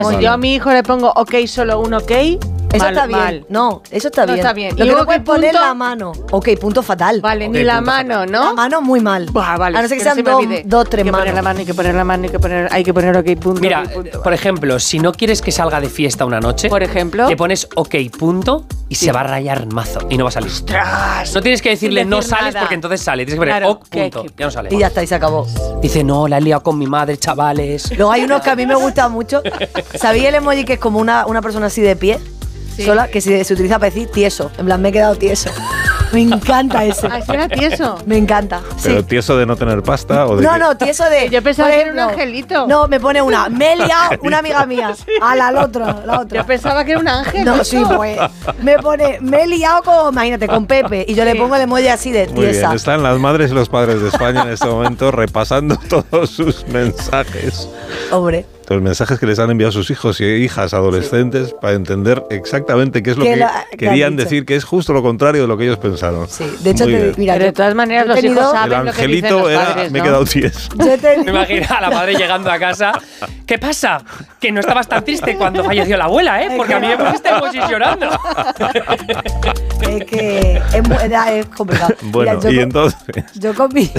Si yo a mi hijo le pongo ok, solo un ok, Eso mal, está bien. mal. No, eso está No bien. está bien. Lo Y que luego no puedes que poner punto- la mano. Ok, punto fatal. Vale, Ok, ni la punto mano, fatal. La ¿no? mano muy mal. Vale. A no ser que no sean se me olvide. dos, tres Hay que poner la manos. mano, hay que poner la mano, hay que poner ok, punto. Mira, ok, punto. por ejemplo, si no quieres que salga de fiesta una noche, Por ejemplo. le pones ok, punto, y se va a rayar mazo y no va a salir. ¡Ostras! No tienes que decirle Sin no decir sales nada. porque entonces sale. Tienes que poner Claro, ok, punto. Ya no sale. Y ya está, y se acabó. Dice, no, la he liado con mi madre, chavales. Luego hay unos que a mí me gustan mucho. ¿Sabéis el emoji que es como una persona así de pie? Sí. Sola, que se utiliza para decir tieso. En plan, me he quedado tieso. Me encanta ese. Ah, ¿sí era tieso? Me encanta. Pero Sí. tieso de no tener pasta o de No, qué? no, tieso de. Yo pensaba por que era un ejemplo, angelito. No, me pone una. Me he liado una amiga mía. A la otra, la otra. Yo pensaba que era un ángel. No, eso. sí, pues. Me pone, me he liado con, imagínate, con Pepe. Y yo le pongo el emoji así de Muy bien, tiesa. están las madres y los padres de España en este momento repasando todos sus mensajes. Hombre. Los mensajes que les han enviado sus hijos y hijas adolescentes para entender exactamente qué es lo Que que la- que querían han dicho. decir, que es justo lo contrario de lo que ellos pensaron. Sí, de hecho, Muy bien. mira, Pero de todas maneras, he los tenido- hijos El saben lo que dicen angelito los era, padres, me he ¿no? quedado tieso. yo he tenido- Me imagino a la madre llegando a casa. ¿Qué pasa? Que no estabas tan triste cuando falleció la abuela, ¿eh? Porque a mí me pusiste emojis llorando. Es que es complicado. Bueno, Mira, y entonces... yo con mi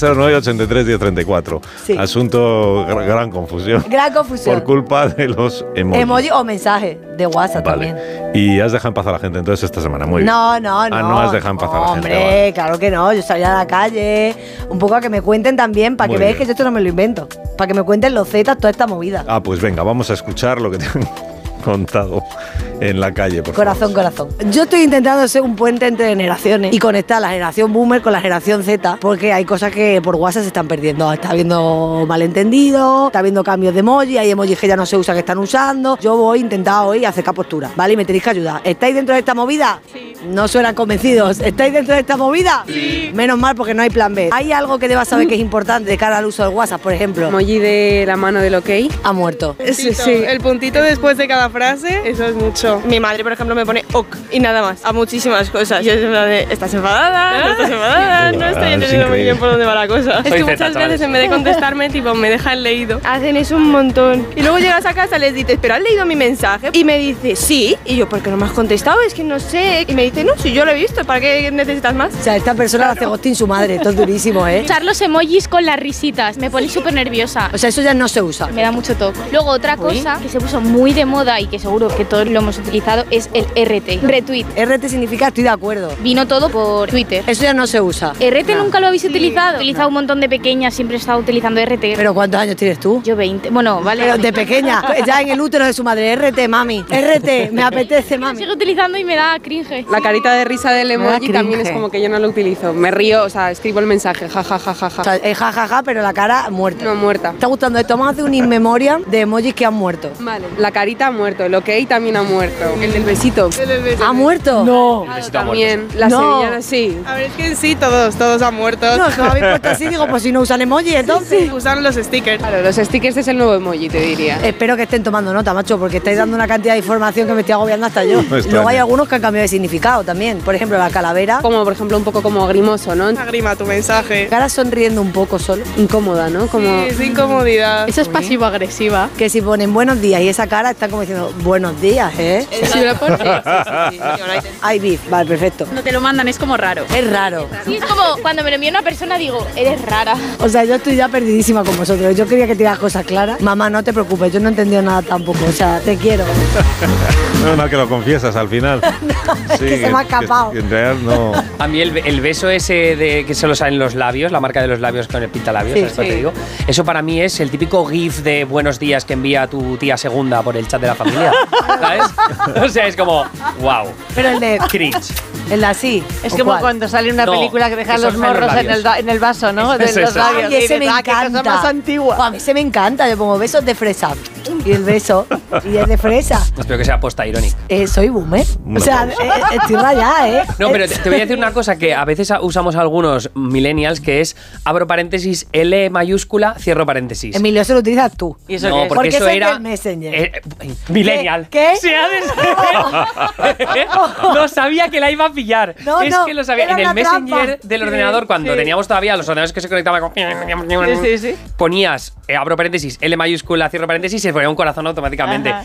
609-83-1034. Sí. Asunto gran confusión. gran confusión. Por culpa de los emojis. Emoji o mensaje de WhatsApp Vale. también. Y has dejado en paz a la gente entonces esta semana. Muy bien. No, no. Ah, no has dejado en paz a la gente. Hombre, vale. claro que no. Yo salía a la calle, un poco a que me cuenten también, para que Muy veáis bien. que yo esto no me lo invento. Para que me cuenten los zetas, toda esta movida. Ah, pues venga, vamos a escuchar lo que te han contado en la calle, por Corazón, favor. corazón. Yo estoy intentando ser un puente entre generaciones y conectar la generación boomer con la generación Z, porque hay cosas que por WhatsApp se están perdiendo. Está habiendo malentendidos, está habiendo cambios de emoji, hay emojis que ya no se usan, que están usando. Yo voy a intentar hoy acercar postura, ¿vale? Y me tenéis que ayudar. ¿Estáis dentro de esta movida? Sí. No suenan convencidos. ¿Estáis dentro de esta movida? Sí. Menos mal, porque no hay plan B. ¿Hay algo que debas saber que es importante de cara al uso del WhatsApp, por ejemplo? Emoji de la mano del ok. Ha muerto. Sí, el puntito después de cada frase, eso es mucho. Mi madre, por ejemplo, me pone ok y nada más, a muchísimas cosas. Yo soy de, ¿estás enfadada? ¿No estás enfadada? No estoy Es entendiendo muy increíble. bien por dónde va la cosa. Es Soy que Z, muchas chavales. veces en vez de contestarme, tipo, me dejan leído. Hacen eso un montón. Y luego llegas a casa y les dices, ¿pero has leído mi mensaje? Y me dice, sí. Y yo, ¿por qué no me has contestado? Es que no sé. Y me dice, no, si yo lo he visto, ¿para qué necesitas más? O sea, esta persona le hace ghosting su madre. Esto es durísimo, ¿eh? Usar los emojis con las risitas. Me pone súper nerviosa. O sea, eso ya no se usa. Me da mucho toque. Luego otra cosa que se puso muy de moda y que seguro que todos lo hemos utilizado es el RT. Retweet. RT significa estoy de acuerdo. Vino todo por Twitter. Eso ya no se usa. ¿RT nunca lo habéis utilizado? He utilizado un montón de pequeñas, siempre he estado utilizando RT. ¿Pero cuántos años tienes tú? Yo 20. Bueno, vale. Pero de pequeña, ya en el útero de su madre, RT, mami. RT, me apetece, Lo mami. sigo utilizando y me da cringe. La carita de risa del Me da emoji también es cringe. como que yo no lo utilizo. Me río, o sea, escribo el mensaje, ja, ja, ja, ja, ja. O sea, es jajaja, pero la cara muerta. No, muerta. ¿Te está gustando esto? Vamos a hacer un in memoriam de emojis que han muerto. Vale. La carita ha muerto, el ok también ha muerto. El del besito. ¿Ha muerto? No. Besito a También. La No. sevillana sí. A ver, es que sí, todos han muerto. No, es que me habéis puesto así, digo, pues si no usan emojis, entonces. Usaron los stickers. Claro, los stickers es el nuevo emoji, te diría. Espero que estén tomando nota, macho, porque estáis dando una cantidad de información que me estoy agobiando hasta yo. extraña. Luego hay algunos que han cambiado de significado también. Por ejemplo, la calavera. Como, por ejemplo, un poco como grimoso, ¿no? Agrima tu mensaje. Cara sonriendo un poco solo. Incómoda, ¿no? Como... Es incomodidad. Eso es pasivo-agresiva. Que si ponen buenos días y esa cara están como diciendo buenos días, ¿eh? Si me lo pones. Hay beef, vale, perfecto. No te lo mandan, es como raro. Es raro. Sí, es como cuando me lo envía una persona digo, eres rara. O sea, yo estoy ya perdidísima con vosotros. Yo quería que te digas cosas claras. Mamá, no te preocupes, yo no he entendido nada tampoco. O sea, te quiero. No, no, que lo confiesas al final. que se me ha escapado. Que en realidad no. A mí el beso ese de que solo salen los labios, la marca de los labios con el pintalabios, Sí, ¿sabes lo que te digo? Eso para mí es el típico gif de buenos días que envía tu tía segunda por el chat de la familia, ¿sabes? O sea, es como, wow, Pero el de. cringe. El de así. Es ¿o como cuál? cuando sale una No, película que dejan que los son los morros labios. en el vaso, ¿no? De Es los eso. labios. Ay, ese Y me dices, "Ah, qué encanta. cosa más antigua". Oh, a mí se me encanta. Yo pongo besos de fresa. Y el beso. Y el de fresa. Espero que sea posta irónica. Soy boomer. O sea, estoy rayada, ¿eh? No, pero te voy a decir una cosa que a veces usamos algunos millennials, que es abro paréntesis, L mayúscula, cierro paréntesis. Emilio, eso lo utilizas tú. ¿Y eso No, qué es? porque Porque eso ese es era del Messenger. millennial. ¿Qué? Se ha No sabía que la iba a pillar. No, es no, que lo sabía. era En el una Messenger trampa. del ordenador, cuando teníamos todavía los ordenadores que se conectaban con... Sí, sí. Ponías, abro paréntesis, L mayúscula, cierro paréntesis, ponía un corazón automáticamente. Ajá.